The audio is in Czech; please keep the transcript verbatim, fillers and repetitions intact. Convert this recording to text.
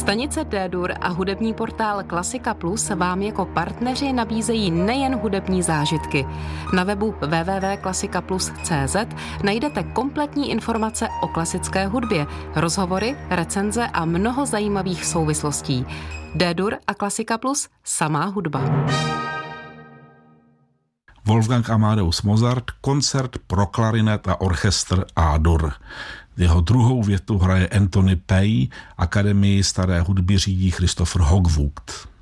Stanice D-dur a hudební portál Klasika Plus vám jako partneři nabízejí nejen hudební zážitky. Na webu w w w tečka klasika plus tečka c z najdete kompletní informace o klasické hudbě, rozhovory, recenze a mnoho zajímavých souvislostí. D-dur a Klasika Plus, samá hudba. Wolfgang Amadeus Mozart, koncert pro klarinet a orchestr A-dur. Jeho druhou větu hraje Anthony Pei, Akademii staré hudby řídí Christopher Hogwood.